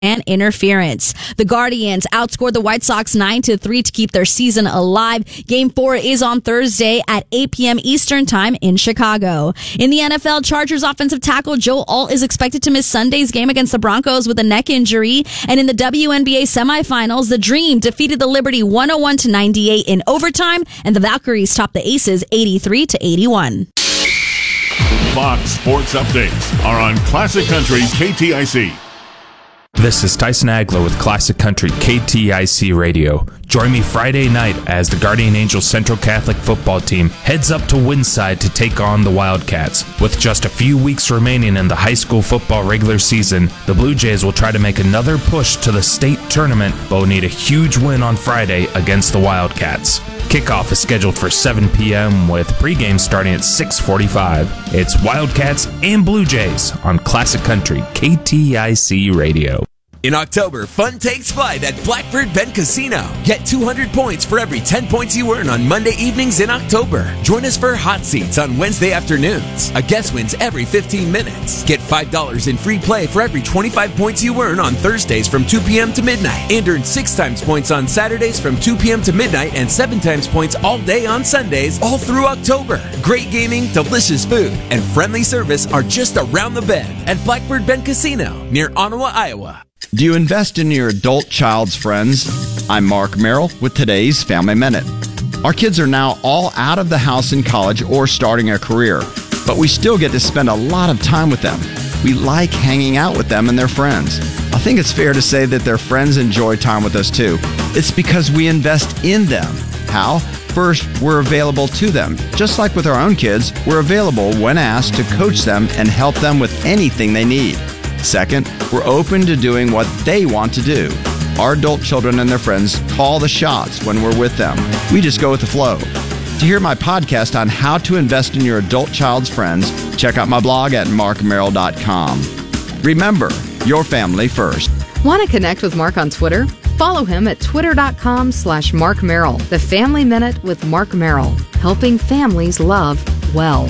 and interference. The Guardians outscored the White Sox 9-3 to keep their season alive. Game 4 is on Thursday at 8 p.m. Eastern Time in Chicago. In the NFL, Chargers offensive tackle Joe Alt is expected to miss Sunday's game against the Broncos with a neck injury. And in the WNBA semifinals, the Dream defeated the Liberty 101-98 in overtime, and the Valkyries topped the Aces 83-81. Fox Sports Updates are on Classic Country KTIC. This is Tyson Aglow with Classic Country KTIC Radio. Join me Friday night as the Guardian Angels Central Catholic football team heads up to Windside to take on the Wildcats. With just a few weeks remaining in the high school football regular season, the Blue Jays will try to make another push to the state tournament, but will need a huge win on Friday against the Wildcats. Kickoff is scheduled for 7 p.m. with pregame starting at 6:45. It's Wildcats and Blue Jays on Classic Country KTIC Radio. In October, fun takes flight at Blackbird Bend Casino. Get 200 points for every 10 points you earn on Monday evenings in October. Join us for hot seats on Wednesday afternoons. A guest wins every 15 minutes. Get $5 in free play for every 25 points you earn on Thursdays from 2 p.m. to midnight. And earn 6 times points on Saturdays from 2 p.m. to midnight and 7 times points all day on Sundays, all through October. Great gaming, delicious food, and friendly service are just around the bend at Blackbird Bend Casino near Ottawa, Iowa. Do you invest in your adult child's friends? I'm Mark Merrill with today's Family Minute. Our kids are now all out of the house in college or starting a career, but we still get to spend a lot of time with them. We like hanging out with them and their friends. I think it's fair to say that their friends enjoy time with us too. It's because we invest in them. How? First, we're available to them. Just like with our own kids, we're available when asked to coach them and help them with anything they need. Second, we're open to doing what they want to do. Our adult children and their friends call the shots when we're with them. We just go with the flow. To hear my podcast on how to invest in your adult child's friends, check out my blog at markmerrill.com. Remember, your family first. Want to connect with Mark on Twitter? Follow him at twitter.com/Mark Merrill. The Family Minute with Mark Merrill, helping families love well.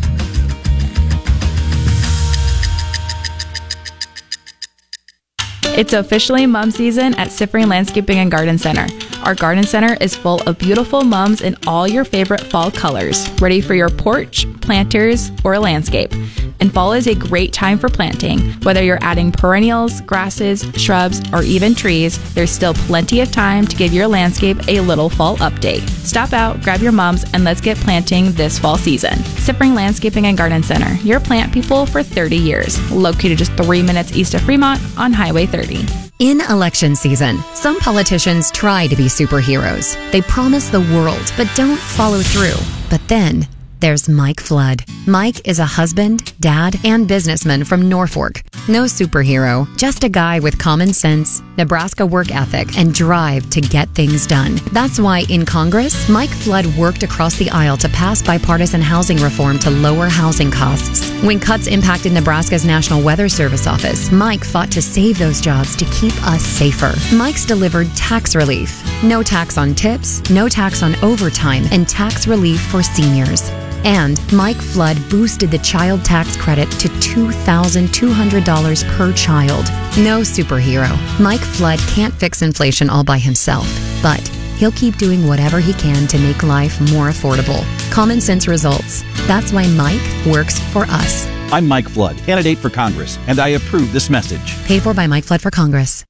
It's officially mum season at Siffring Landscaping and Garden Center. Our garden center is full of beautiful mums in all your favorite fall colors, ready for your porch, planters, or landscape. And fall is a great time for planting. Whether you're adding perennials, grasses, shrubs, or even trees, there's still plenty of time to give your landscape a little fall update. Stop out, grab your mums, and let's get planting this fall season. Siffring Landscaping and Garden Center, your plant people for 30 years. Located just 3 minutes east of Fremont on Highway 30. In election season, some politicians try to be superheroes. They promise the world, but don't follow through. But then there's Mike Flood. Mike is a husband, dad, and businessman from Norfolk. No superhero, just a guy with common sense, Nebraska work ethic, and drive to get things done. That's why in Congress, Mike Flood worked across the aisle to pass bipartisan housing reform to lower housing costs. When cuts impacted Nebraska's National Weather Service office, Mike fought to save those jobs to keep us safer. Mike's delivered tax relief. No tax on tips, no tax on overtime, and tax relief for seniors. And Mike Flood boosted the child tax credit to $2,200 per child. No superhero. Mike Flood can't fix inflation all by himself, but he'll keep doing whatever he can to make life more affordable. Common sense results. That's why Mike works for us. I'm Mike Flood, candidate for Congress, and I approve this message. Paid for by Mike Flood for Congress.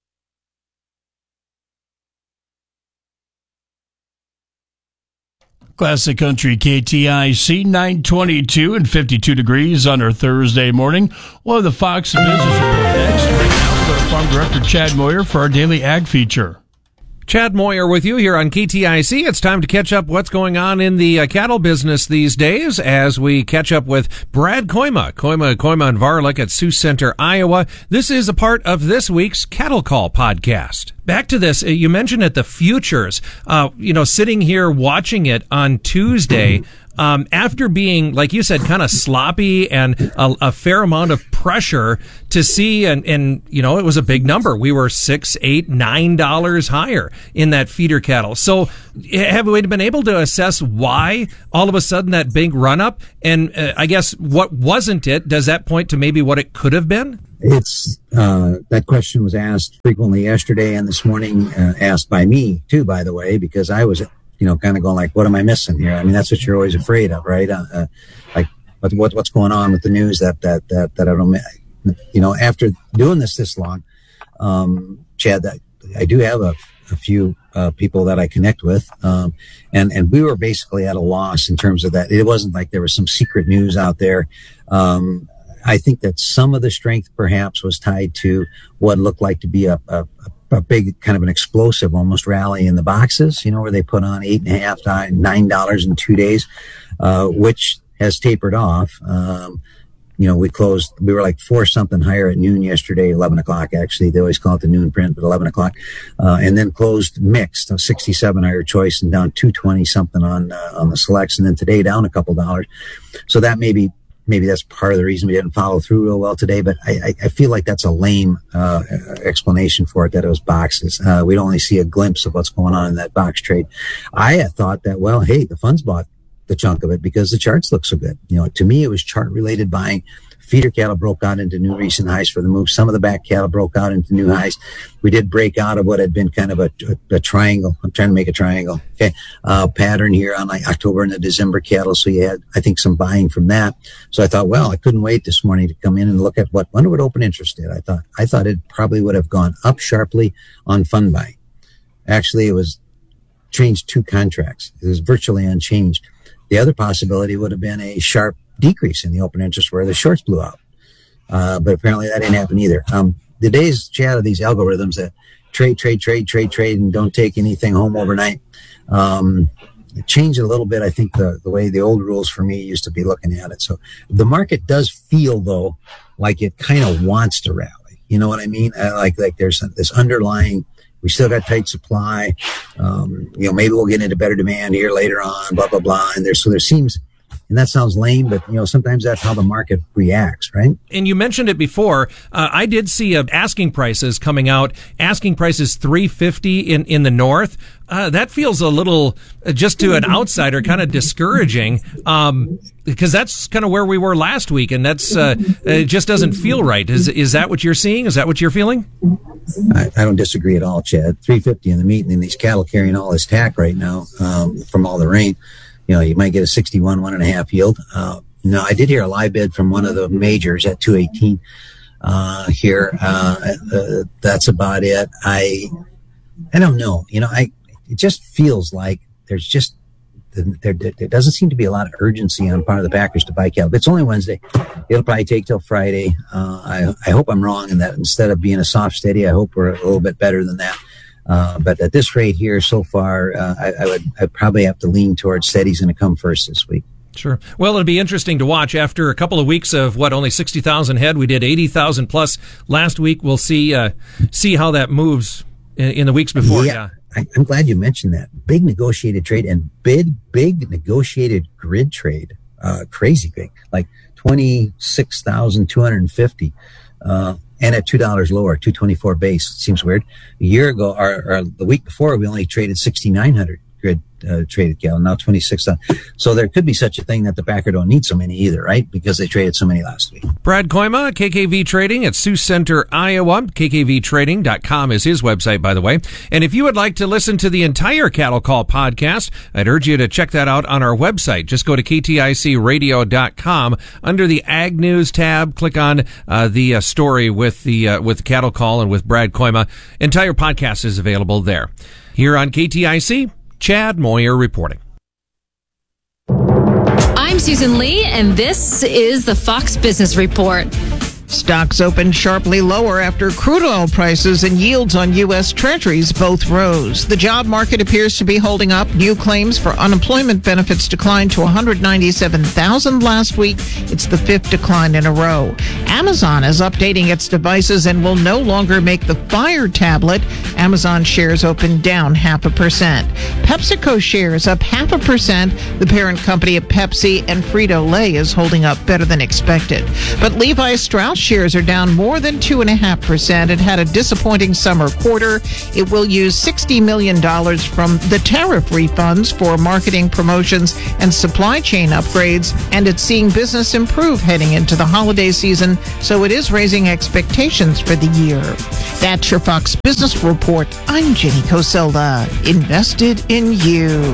Classic Country KTIC, 922 and 52 degrees on our Thursday morning. We'll have the Fox Business Report next. Right now, we've got Farm Director Chad Moyer for our daily ag feature. Chad Moyer with you here on KTIC. It's time to catch up what's going on in the cattle business these days as we catch up with Brad Koima and Varlick at Sioux Center, Iowa. This is a part of this week's Cattle Call podcast. Back to this, you mentioned at the futures, sitting here watching it on Tuesday, after being, like you said, kind of sloppy and a fair amount of pressure to see, and it was a big number. We were $6, $8, $9 higher in that feeder cattle. So have we been able to assess why all of a sudden that big run up? And I guess what wasn't it? Does that point to maybe what it could have been? It's that question was asked frequently yesterday and this morning, asked by me too, by the way, because I was, kind of going like, what am I missing here? I mean, that's what you're always afraid of, right? Like what's going on with the news that I don't, after doing this long, Chad, I do have a few people that I connect with, and we were basically at a loss in terms of that. It wasn't like there was some secret news out there. I think that some of the strength perhaps was tied to what looked like to be a big kind of an explosive almost rally in the boxes, where they put on $8.50, $9 in 2 days, which has tapered off. We were like 4 something higher at noon yesterday, 11 o'clock actually. They always call it the noon print, but 11 o'clock. And then closed mixed, 67 higher choice and down 220 something on the selects. And then today down a couple dollars. So that maybe that's part of the reason we didn't follow through real well today, but I feel like that's a lame explanation for it, that it was boxes. We'd only see a glimpse of what's going on in that box trade. I had thought that, well, hey, the funds bought the chunk of it because the charts look so good. To me, it was chart-related buying. Feeder cattle broke out into new recent highs for the move. Some of the back cattle broke out into new highs. We did break out of what had been kind of a triangle. I'm trying to make a triangle. Okay. Pattern here on like October and the December cattle. So you had, I think, some buying from that. So I thought, well, I couldn't wait this morning to come in and look at wonder what open interest did. I thought it probably would have gone up sharply on fund buying. Actually, it was changed 2 contracts. It was virtually unchanged. The other possibility would have been a sharp decrease in the open interest where the shorts blew out. But apparently that didn't happen either. The days, Chad, of these algorithms that trade, and don't take anything home overnight, it changed a little bit. I think the way the old rules for me used to be looking at it. So the market does feel, though, like it kind of wants to rally. You know what I mean? Like there's this underlying, we still got tight supply. Maybe we'll get into better demand here later on, blah, blah, blah. And there seems, and that sounds lame, but sometimes that's how the market reacts, right? And you mentioned it before. I did see asking prices coming out. Asking prices $350 in the north. That feels a little, just to an outsider, kind of discouraging. Because that's kind of where we were last week, and that's it just doesn't feel right. Is that what you're seeing? Is that what you're feeling? I don't disagree at all, Chad. $350 in the meat, and these cattle carrying all this tack right now from all the rain. You might get a 61.5 yield. I did hear a live bid from one of the majors at 218 here. That's about it. I don't know. It just feels like there's just there doesn't seem to be a lot of urgency on part of the packers to buy cattle. It's only Wednesday. It'll probably take till Friday. I hope I'm wrong in that. Instead of being a soft steady, I hope we're a little bit better than that. But at this rate here so far, I'd probably have to lean towards steady's going to come first this week. Sure. Well, it'll be interesting to watch after a couple of weeks of only 60,000 head. We did 80,000 plus last week. We'll see how that moves in the weeks before. Yeah. I'm glad you mentioned that. Big negotiated trade and big negotiated grid trade. Crazy big, like 26,250. And at $2 lower, 224 base. It seems weird. A year ago, or the week before, we only traded 6,900 grid traded cattle. Now 26,000. So there could be such a thing that the backer don't need so many either, right? Because they traded so many last week. Brad Koima, KKV Trading at Sioux Center, Iowa. KKVtrading.com is his website, by the way. And if you would like to listen to the entire Cattle Call podcast, I'd urge you to check that out on our website. Just go to kticradio.com. Under the Ag News tab, click on the story with the Cattle Call and with Brad Koima. Entire podcast is available there. Here on KTIC, Chad Moyer reporting. I'm Susan Lee, and this is the Fox Business Report. Stocks opened sharply lower after crude oil prices and yields on U.S. Treasuries both rose. The job market appears to be holding up. New claims for unemployment benefits declined to 197,000 last week. It's the fifth decline in a row. Amazon is updating its devices and will no longer make the Fire tablet. Amazon shares opened down 0.5%. PepsiCo shares up 0.5%. The parent company of Pepsi and Frito-Lay is holding up better than expected. But Levi Strauss shares are down more than 2.5%. It had a disappointing summer quarter. It will use $60 million from the tariff refunds for marketing, promotions, and supply chain upgrades, and it's seeing business improve heading into the holiday season, so it is raising expectations for the year. That's your Fox Business Report. I'm Jenny Coselda. Invested in you.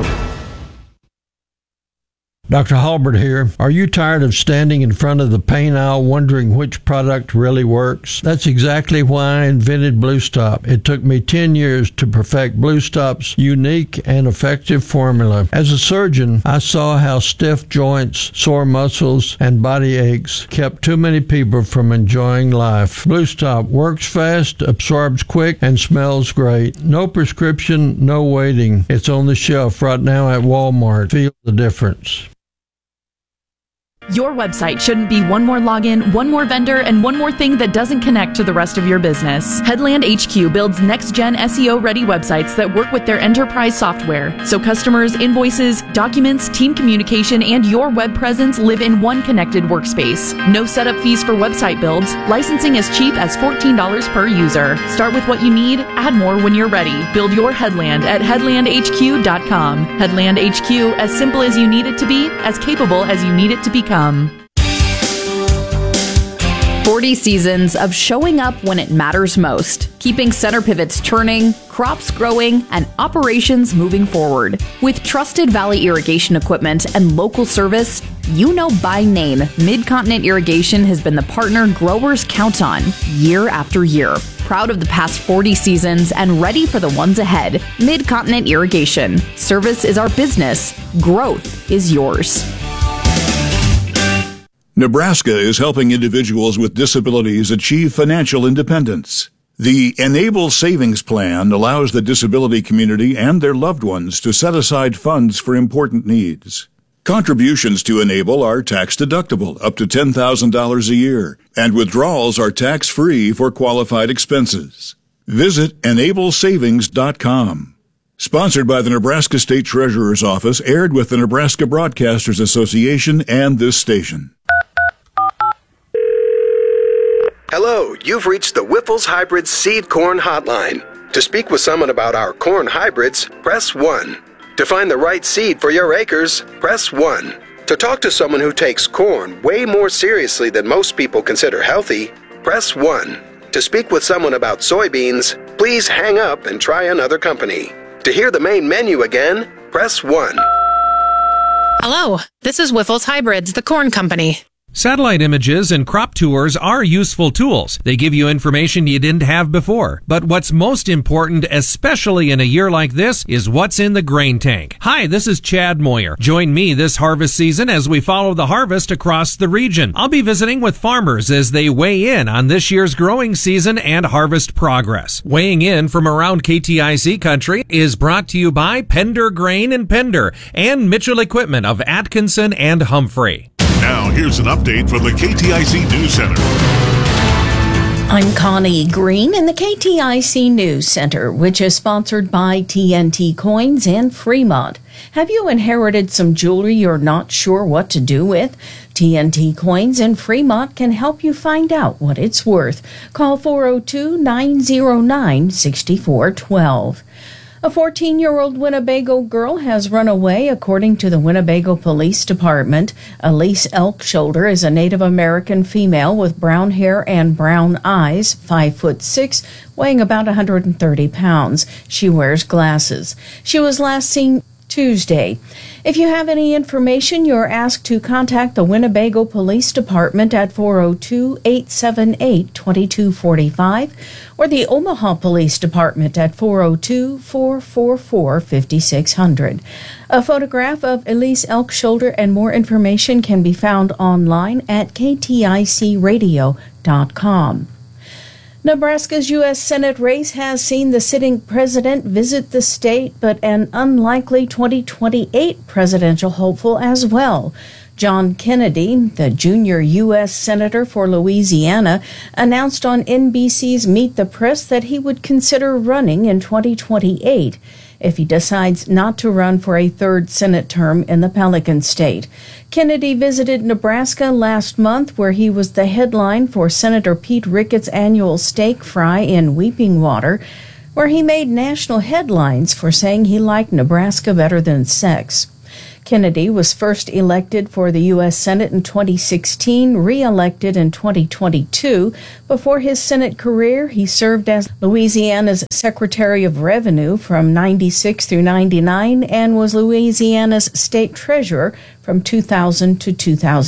Dr. Halbert here. Are you tired of standing in front of the paint aisle wondering which product really works? That's exactly why I invented Blue Stop. It took me 10 years to perfect Blue Stop's unique and effective formula. As a surgeon, I saw how stiff joints, sore muscles, and body aches kept too many people from enjoying life. Blue Stop works fast, absorbs quick, and smells great. No prescription, no waiting. It's on the shelf right now at Walmart. Feel the difference. Your website shouldn't be one more login, one more vendor, and one more thing that doesn't connect to the rest of your business. Headland HQ builds next-gen SEO-ready websites that work with their enterprise software, so customers, invoices, documents, team communication, and your web presence live in one connected workspace. No setup fees for website builds. Licensing as cheap as $14 per user. Start with what you need, add more when you're ready. Build your Headland at headlandhq.com. Headland HQ, as simple as you need it to be, as capable as you need it to become. 40 seasons of showing up when it matters most, keeping center pivots turning, crops growing, and operations moving forward. With trusted Valley irrigation equipment and local service, you know by name, Mid-Continent Irrigation has been the partner growers count on year after year. Proud of the past 40 seasons and ready for the ones ahead. Mid-Continent Irrigation. Service is our business. Growth is yours. Nebraska is helping individuals with disabilities achieve financial independence. The Enable Savings Plan allows the disability community and their loved ones to set aside funds for important needs. Contributions to Enable are tax-deductible, up to $10,000 a year, and withdrawals are tax-free for qualified expenses. Visit enablesavings.com. Sponsored by the Nebraska State Treasurer's Office, aired with the Nebraska Broadcasters Association and this station. Hello, you've reached the Whiffles Hybrids Seed Corn Hotline. To speak with someone about our corn hybrids, press 1. To find the right seed for your acres, press 1. To talk to someone who takes corn way more seriously than most people consider healthy, press 1. To speak with someone about soybeans, please hang up and try another company. To hear the main menu again, press 1. Hello, this is Whiffles Hybrids, the corn company. Satellite images and crop tours are useful tools. They give you information you didn't have before. But what's most important, especially in a year like this, is what's in the grain tank. Hi, this is Chad Moyer. Join me this harvest season as we follow the harvest across the region. I'll be visiting with farmers as they weigh in on this year's growing season and harvest progress. Weighing in from around KTIC country is brought to you by Pender Grain and Pender and Mitchell Equipment of Atkinson and Humphrey. Now, here's an update from the KTIC News Center. I'm Connie Green in the KTIC News Center, which is sponsored by TNT Coins and Fremont. Have you inherited some jewelry you're not sure what to do with? TNT Coins and Fremont can help you find out what it's worth. Call 402-909-6412. A 14-year-old Winnebago girl has run away, according to the Winnebago Police Department. Elise Elkshoulder is a Native American female with brown hair and brown eyes, 5'6", weighing about 130 pounds. She wears glasses. She was last seen Tuesday. If you have any information, you're asked to contact the Winnebago Police Department at 402-878-2245 or the Omaha Police Department at 402-444-5600. A photograph of Elise Elkshoulder and more information can be found online at kticradio.com. KTIC.com. Nebraska's U.S. Senate race has seen the sitting president visit the state, but an unlikely 2028 presidential hopeful as well. John Kennedy, the junior U.S. Senator for Louisiana, announced on NBC's Meet the Press that he would consider running in 2028 if he decides not to run for a third Senate term in the Pelican State. Kennedy visited Nebraska last month, where he was the headline for Senator Pete Ricketts' annual steak fry in Weeping Water, where he made national headlines for saying he liked Nebraska better than sex. Kennedy was first elected for the U.S. Senate in 2016, re-elected in 2022. Before his Senate career, he served as Louisiana's Secretary of Revenue from 96 through 99 and was Louisiana's State Treasurer from 2000 to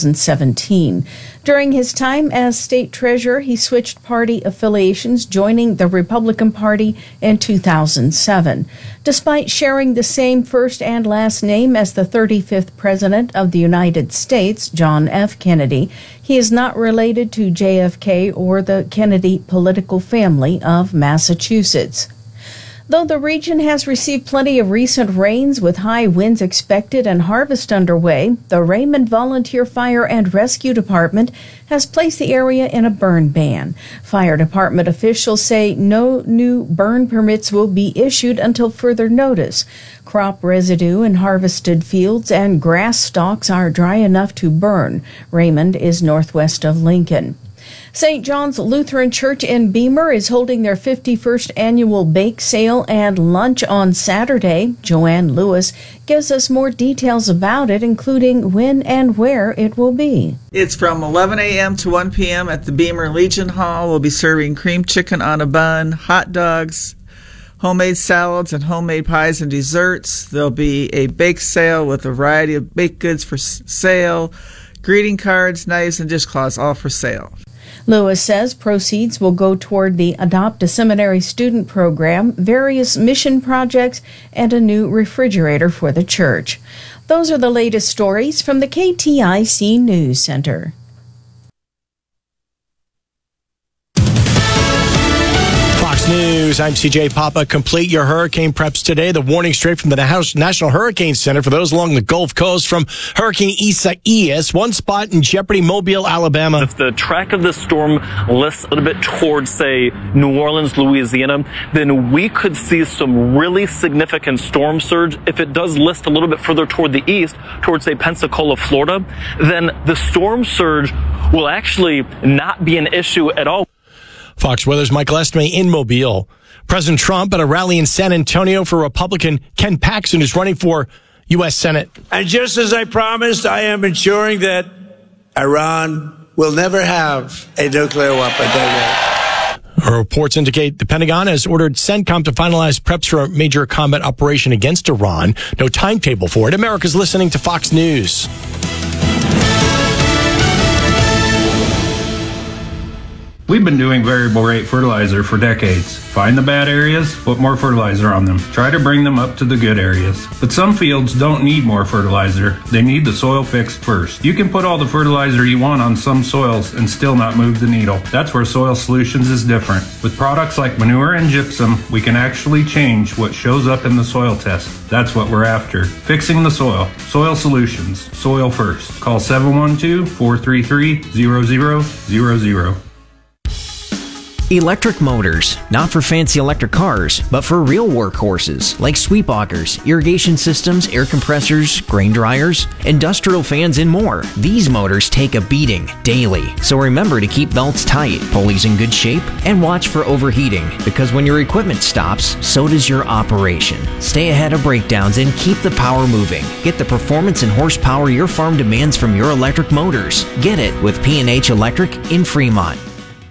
2017. During his time as state treasurer, he switched party affiliations, joining the Republican Party in 2007. Despite sharing the same first and last name as the 35th President of the United States, John F. Kennedy, he is not related to JFK or the Kennedy political family of Massachusetts. Though the region has received plenty of recent rains with high winds expected and harvest underway, the Raymond Volunteer Fire and Rescue Department has placed the area in a burn ban. Fire department officials say no new burn permits will be issued until further notice. Crop residue in harvested fields and grass stalks are dry enough to burn. Raymond is northwest of Lincoln. St. John's Lutheran Church in Beamer is holding their 51st annual bake sale and lunch on Saturday. Joanne Lewis gives us more details about it, including when and where it will be. It's from 11 a.m. to 1 p.m. at the Beamer Legion Hall. We'll be serving cream chicken on a bun, hot dogs, homemade salads, and homemade pies and desserts. There'll be a bake sale with a variety of baked goods for sale, greeting cards, knives, and dishcloths, all for sale. Lewis says proceeds will go toward the Adopt a Seminary student program, various mission projects, and a new refrigerator for the church. Those are the latest stories from the KTIC News Center. News. I'm CJ Papa. Complete your hurricane preps today. The warning straight from the National Hurricane Center for those along the Gulf Coast from Hurricane Isaias. One spot in Jeopardy, Mobile, Alabama. If the track of the storm lifts a little bit towards, say, New Orleans, Louisiana, then we could see some really significant storm surge. If it does lift a little bit further toward the east, towards, say, Pensacola, Florida, then the storm surge will actually not be an issue at all. Fox Weather's Michael Estime in Mobile. President Trump at a rally in San Antonio for Republican Ken Paxton, who's running for U.S. Senate. And just as I promised, I am ensuring that Iran will never have a nuclear weapon. Reports indicate the Pentagon has ordered CENTCOM to finalize preps for a major combat operation against Iran. No timetable for it. America's listening to Fox News. We've been doing variable rate fertilizer for decades. Find the bad areas, put more fertilizer on them. Try to bring them up to the good areas. But some fields don't need more fertilizer. They need the soil fixed first. You can put all the fertilizer you want on some soils and still not move the needle. That's where Soil Solutions is different. With products like manure and gypsum, we can actually change what shows up in the soil test. That's what we're after. Fixing the soil. Soil Solutions. Soil first. Call 712-433-0000. Electric motors, not for fancy electric cars, but for real workhorses like sweep augers, irrigation systems, air compressors, grain dryers, industrial fans, and more. These motors take a beating daily, so remember to keep belts tight, pulleys in good shape, and watch for overheating, because when your equipment stops, so does your operation. Stay ahead of breakdowns and keep the power moving. Get the performance and horsepower your farm demands from your electric motors. Get it with P&H Electric in Fremont.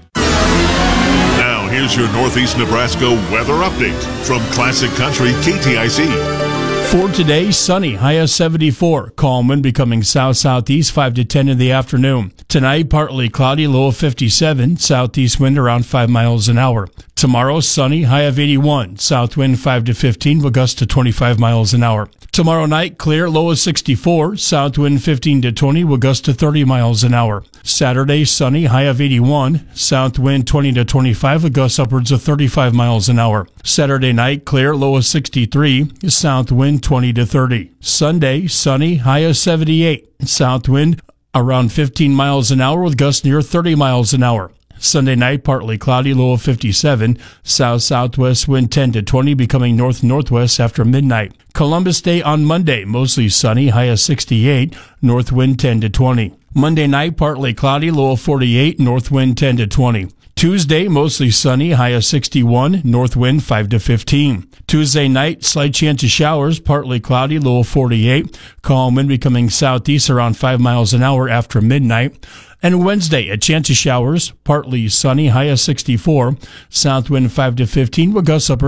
Here's your Northeast Nebraska weather update from Classic Country KTIC. For today, sunny, high of 74. Calm wind becoming south-southeast, 5 to 10 in the afternoon. Tonight, partly cloudy, low of 57. Southeast wind around 5 miles an hour. Tomorrow, sunny, high of 81. South wind 5 to 15, will gust to 25 miles an hour. Tomorrow night, clear, low of 64. South wind 15 to 20, will gust to 30 miles an hour. Saturday, sunny, high of 81. South wind 20 to 25, will gust upwards of 35 miles an hour. Saturday night, clear, low of 63. South wind 20 to 30. Sunday, sunny, high of 78. South wind around 15 miles an hour with gusts near 30 miles an hour. Sunday night, partly cloudy, low of 57. South-southwest wind 10 to 20, becoming north-northwest after midnight. Columbus Day on Monday, mostly sunny, high of 68. North wind 10 to 20. Monday night, partly cloudy, low of 48. North wind 10 to 20. Tuesday, mostly sunny, high of 61. North wind 5 to 15. Tuesday night, slight chance of showers, partly cloudy, low of 48. Calm wind becoming southeast around 5 miles an hour after midnight. And Wednesday, a chance of showers, partly sunny, high of 64. South wind 5 to 15, will gust upwards